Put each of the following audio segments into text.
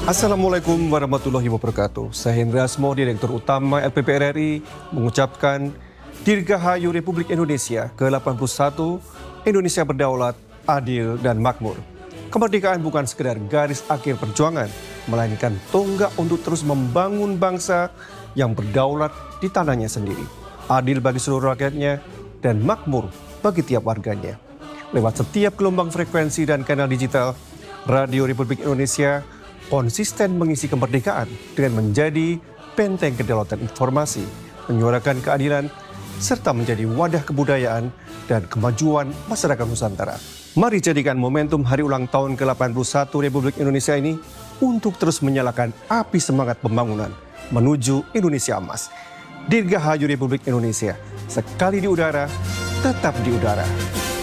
Assalamualaikum warahmatullahi wabarakatuh. Saya Hendra Asmo, Direktur Utama LPP RRI, mengucapkan Dirgahayu Republik Indonesia ke-81, Indonesia berdaulat, adil, dan makmur. Kemerdekaan bukan sekedar garis akhir perjuangan, melainkan tonggak untuk terus membangun bangsa yang berdaulat di tanahnya sendiri, adil bagi seluruh rakyatnya, dan makmur bagi tiap warganya. Lewat setiap gelombang frekuensi dan kanal digital, Radio Republik Indonesia konsisten mengisi kemerdekaan dengan menjadi benteng kedaulatan informasi, menyuarakan keadilan, serta menjadi wadah kebudayaan dan kemajuan masyarakat Nusantara. Mari jadikan momentum hari ulang tahun ke-81 Republik Indonesia ini untuk terus menyalakan api semangat pembangunan menuju Indonesia emas. Dirgahayu Republik Indonesia, sekali di udara, tetap di udara.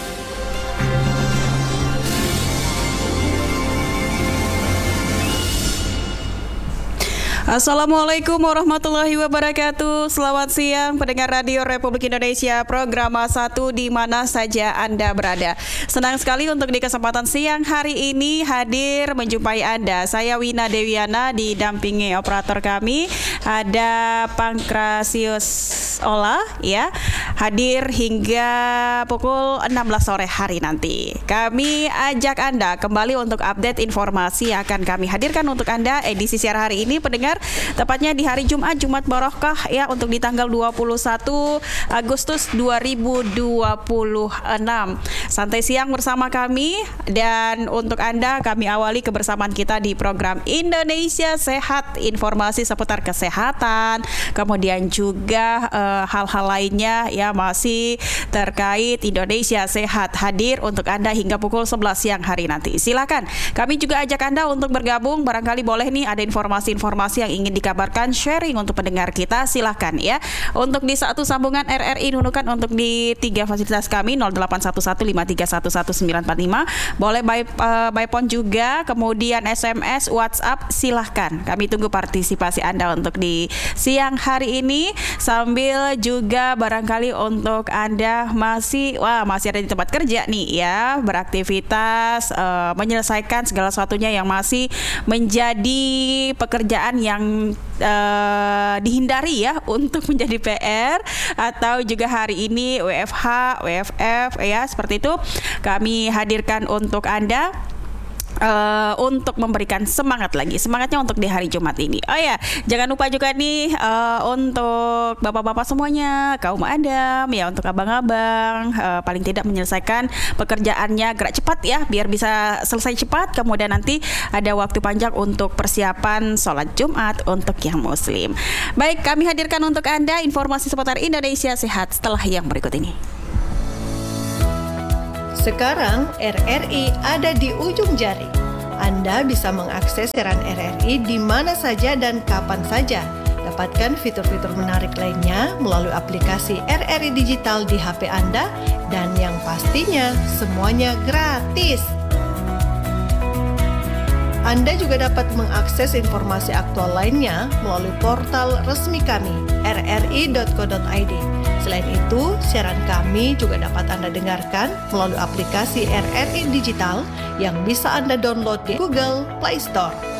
Assalamualaikum warahmatullahi wabarakatuh. Selamat siang pendengar Radio Republik Indonesia, program 1 di mana saja Anda berada. Senang sekali untuk di kesempatan siang hari ini hadir menjumpai Anda. Saya Wina Dewiana, didampingi operator kami ada Pankrasius Ola, ya, hadir hingga pukul 16 sore hari nanti. Kami ajak Anda kembali untuk update informasi yang akan kami hadirkan untuk Anda edisi siar hari ini, pendengar. Tepatnya di hari Jumat Barokah, ya, untuk di tanggal 21 Agustus 2026. Santai siang bersama kami, dan untuk Anda kami awali kebersamaan kita di program Indonesia Sehat, informasi seputar kesehatan, kemudian juga hal-hal lainnya ya masih terkait Indonesia Sehat, hadir untuk Anda hingga pukul 11 siang hari nanti. Silakan, kami juga ajak Anda untuk bergabung, barangkali boleh nih ada informasi-informasi yang ingin dikabarkan, sharing untuk pendengar kita, silahkan ya. Untuk di satu sambungan RRI Nunukan, untuk di 3 fasilitas kami 081153111945, boleh by phone juga, kemudian SMS, WhatsApp, silahkan. Kami tunggu partisipasi Anda untuk di siang hari ini, sambil juga barangkali untuk Anda masih ada di tempat kerja nih ya, beraktivitas, menyelesaikan segala sesuatunya yang masih menjadi pekerjaan yang dihindari ya untuk menjadi PR, atau juga hari ini WFH, WFF ya, seperti itu kami hadirkan untuk Anda untuk memberikan semangatnya untuk di hari Jumat ini. Oh ya, jangan lupa juga nih untuk bapak-bapak semuanya, kaum Adam ya, untuk abang-abang paling tidak menyelesaikan pekerjaannya gerak cepat ya, biar bisa selesai cepat, kemudian nanti ada waktu panjang untuk persiapan sholat Jumat untuk yang muslim. Baik, kami hadirkan untuk Anda informasi seputar Indonesia Sehat setelah yang berikut ini. Sekarang RRI ada di ujung jari. Anda bisa mengakses siaran RRI di mana saja dan kapan saja. Dapatkan fitur-fitur menarik lainnya melalui aplikasi RRI Digital di HP Anda, dan yang pastinya semuanya gratis. Anda juga dapat mengakses informasi aktual lainnya melalui portal resmi kami, rri.co.id. Selain itu, siaran kami juga dapat Anda dengarkan melalui aplikasi RRI Digital yang bisa Anda download di Google Play Store.